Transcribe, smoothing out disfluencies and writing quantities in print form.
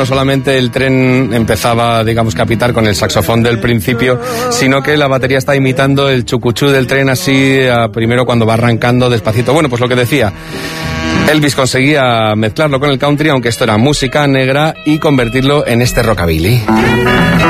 No solamente el tren empezaba, digamos, que a pitar con el saxofón del principio, sino que la batería está imitando el chucuchú del tren así, primero cuando va arrancando despacito. Bueno, pues lo que decía, Elvis conseguía mezclarlo con el country, aunque esto era música negra, y convertirlo en este rockabilly.